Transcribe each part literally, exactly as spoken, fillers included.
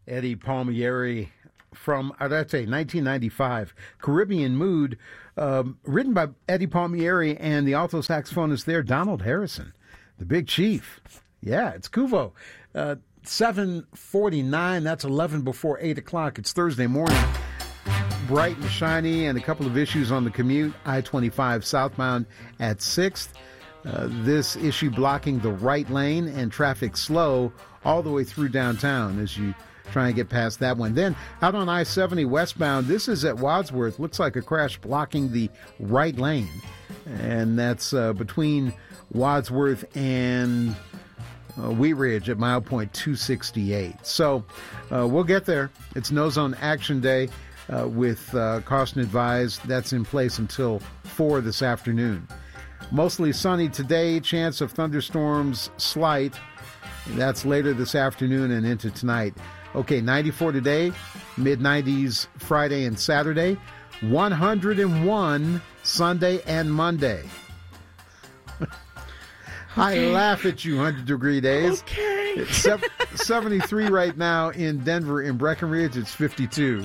Eddie Palmieri from Arete, nineteen ninety-five. Caribbean Mood, um, written by Eddie Palmieri, and the alto saxophonist there, Donald Harrison, the Big Chief. Yeah, it's Kuvo. Uh, seven forty-nine, that's eleven before eight o'clock. It's Thursday morning. Bright and shiny, and a couple of issues on the commute. I twenty-five southbound at sixth. Uh, this issue blocking the right lane and traffic slow all the way through downtown as you try and get past that one. Then out on I seventy westbound, this is at Wadsworth. Looks like a crash blocking the right lane. And that's uh, between Wadsworth and uh, Wheat Ridge at mile point two sixty-eight. So uh, we'll get there. It's No Zone Action Day uh, with uh, caution advised. That's in place until four this afternoon. Mostly sunny today, chance of thunderstorms slight. That's later this afternoon and into tonight. Okay, ninety-four today, mid nineties Friday and Saturday, one hundred one Sunday and Monday. Okay. I laugh at you, one hundred degree days. Okay. It's seventy-three right now in Denver. In Breckenridge, it's fifty-two.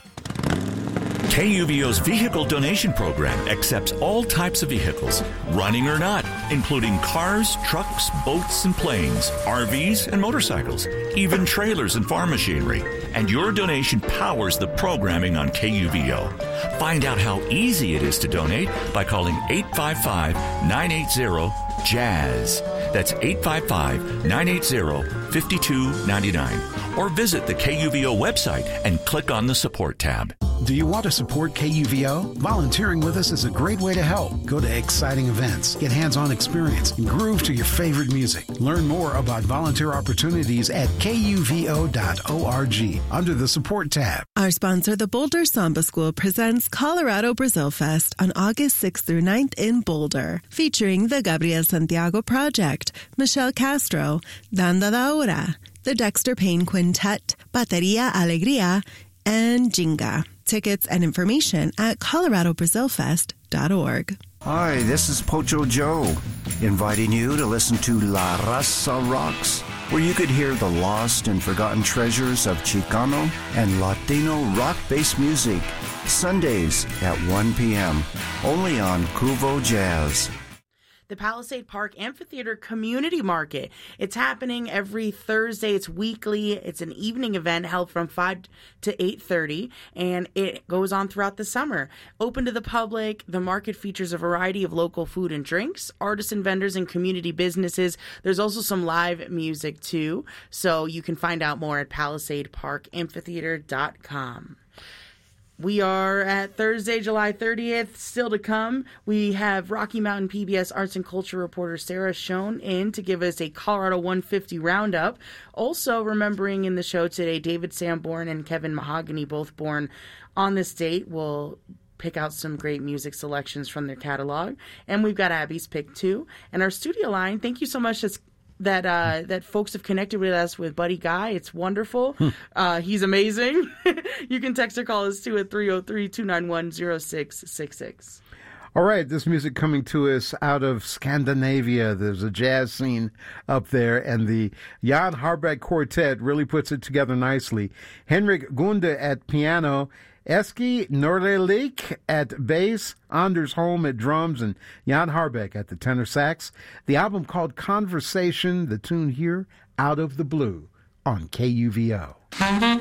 K U V O's vehicle donation program accepts all types of vehicles, running or not, including cars, trucks, boats, and planes, R Vs, and motorcycles, even trailers and farm machinery. And your donation powers the programming on K U V O. Find out how easy it is to donate by calling eight five five, nine eight zero, J A Z Z. That's eight five five, nine eight zero, five two nine nine. Or visit the K U V O website and click on the support tab. Do you want to support K U V O? Volunteering with us is a great way to help. Go to exciting events, get hands-on experience, and groove to your favorite music. Learn more about volunteer opportunities at K U V O dot org under the support tab. Our sponsor, the Boulder Samba School, presents Colorado Brazil Fest on August sixth through ninth in Boulder, featuring the Gabriel Santiago Project, Michelle Castro, Danda da Hora, the Dexter Payne Quintet, Bateria Alegría, and Jinga. Tickets and information at colorado brazil fest dot org. Hi, this is Pocho Joe, inviting you to listen to La Raza Rocks, where you could hear the lost and forgotten treasures of Chicano and Latino rock-based music, Sundays at one p.m., only on Kuvo Jazz. The Palisade Park Amphitheater Community Market. It's happening every Thursday. It's weekly. It's an evening event held from five to eight thirty, and it goes on throughout the summer. Open to the public, the market features a variety of local food and drinks, artisan vendors, and community businesses. There's also some live music, too, so you can find out more at palisade park amphitheater dot com. We are at Thursday, July thirtieth. Still to come, we have Rocky Mountain P B S arts and culture reporter Sarah Schoen in to give us a Colorado one fifty roundup. Also remembering in the show today, David Sanborn and Kevin Mahogany, both born on this date, will pick out some great music selections from their catalog. And we've got Abby's pick, too. And our studio line, thank you so much that's that uh, that folks have connected with us with Buddy Guy. It's wonderful. Hmm. Uh, he's amazing. You can text or call us, too, at three oh three, two nine one, oh six six six. All right, this music coming to us out of Scandinavia. There's a jazz scene up there, and the Jan Harbeck Quartet really puts it together nicely. Henrik Gunde at piano, Eski Nordelik at bass, Anders Holm at drums, and Jan Harbeck at the tenor sax. The album called Conversation, the tune here, Out of the Blue, on K U V O.